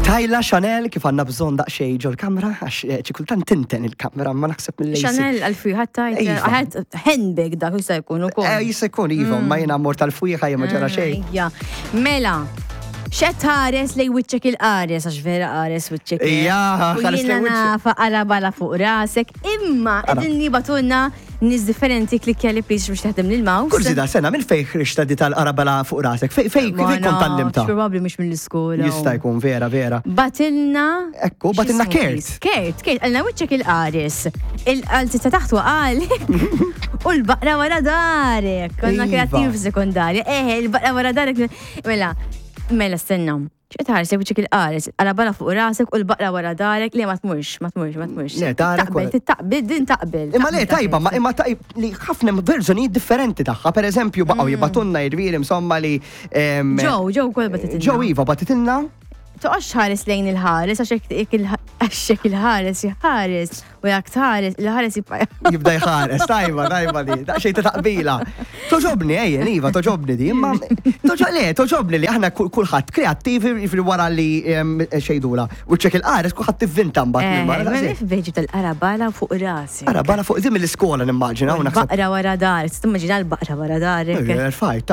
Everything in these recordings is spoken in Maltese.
Tajla Chanel kif għandna bżonn daqsxejn ġol kamra għax xi kultant tinten il-kamra ma naħseb mill-lejsi. Chanel għal-fwi ħadd handbag dak jista' jkun ukoll. Jista' jkun iva, ma jiena mort tal-fwi ħajja ma ġara xejn. Mela, xed ħares lej wiċċek il-qares, għax vera qares wiċċek. ħares lej wiċċek. U nafa qarabala fuq rasek, imma qegħdin nibatulna nies differenti klikja li please biex taħdem lil-mouse. Kurzi da sena minn fejn ħriġta di tal-qarabala fuq rasek? Fejn kont tallimta? Probabbli mhux mill-iskola. Jista' jkun vera. Batilna. Ekku, batilna kert. Kert, għalna wiċċek il-qares. Il-qalti ta' taħtu għalek. U l-baqra wara darek. Konna kreattiv sekundarja. Il-baqra wara darek. Mela, stenna. ċet ħares jgħu il-qares, għalabala fuq rasek u l-baqra wara darek, li ma tmurx. Le, darek. Din taqbel. Imma le, tajba, imma li ħafna verżjoni differenti taħħa. Per eżempju, baqgħu jibatunna jirviri, insomma li. Ġew kol batitilna. Ġew iva batitilna. Toqgħodx ħares lejn il-ħares, għaxek il-ħares jħares, u jak tħares, il-ħares jibda jħares, tajba li, daqxej ta' taqbila. Toġobni, Iva, toġobni di, imma toġobni li aħna kulħadd kreattivi wara li xejdula. U ċek il-qares kulħadd tivvinta mbagħad. Ma veġi tal-qarabala fuq rasi. Qarabala fuq din mill-iskola nimmaġina. Baqra wara darek, timmaġina l-baqra wara darek. Fajt,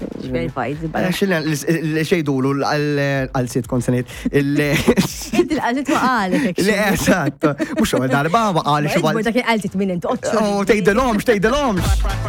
xejdulu għal-sit konsenit. Inti l-qaltit waqalek. Le, eżatt. Mux darba waqali xi. Dak il-qaltit minn inti. Tgħidilhomx.